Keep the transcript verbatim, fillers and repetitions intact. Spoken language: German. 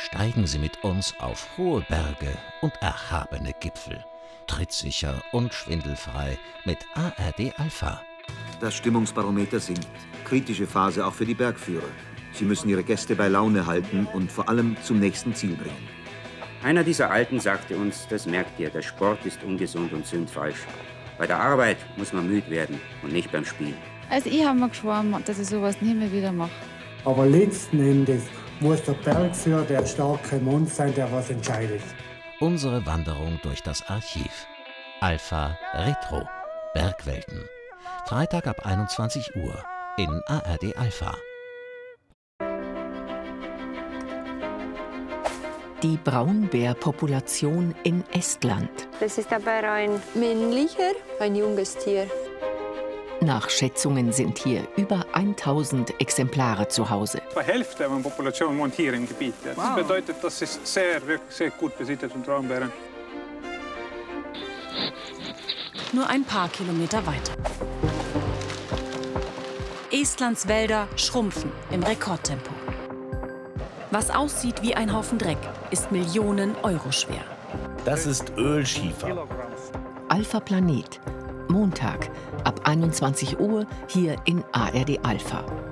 Steigen Sie mit uns auf hohe Berge und erhabene Gipfel. Trittsicher und schwindelfrei mit A R D Alpha. Das Stimmungsbarometer sinkt. Kritische Phase auch für die Bergführer. Sie müssen ihre Gäste bei Laune halten und vor allem zum nächsten Ziel bringen. Einer dieser Alten sagte uns, das merkt ihr, der Sport ist ungesund und sündfalsch. Bei der Arbeit muss man müde werden und nicht beim Spielen. Also ich habe mir geschworen, dass ich sowas nie mehr wieder mache. Aber letzten Endes muss der Bergführer der starke Mann sein, der was entscheidet. Unsere Wanderung durch das Archiv. Alpha Retro. Bergwelten. Freitag ab einundzwanzig Uhr in A R D Alpha. Die Braunbärpopulation in Estland. Das ist aber ein männlicher, ein junges Tier. Nach Schätzungen sind hier über tausend Exemplare zu Hause. Hälften av en population wohnt hier im Gebiet. Das wow. bedeutet, dass es sehr, wirklich sehr gut besitzt und Braunbären. Nur ein paar Kilometer weiter. Estlands Wälder schrumpfen im Rekordtempo. Was aussieht wie ein Haufen Dreck, ist Millionen Euro schwer. Das ist Ölschiefer. Alpha Planet. Montag ab einundzwanzig Uhr hier in A R D Alpha.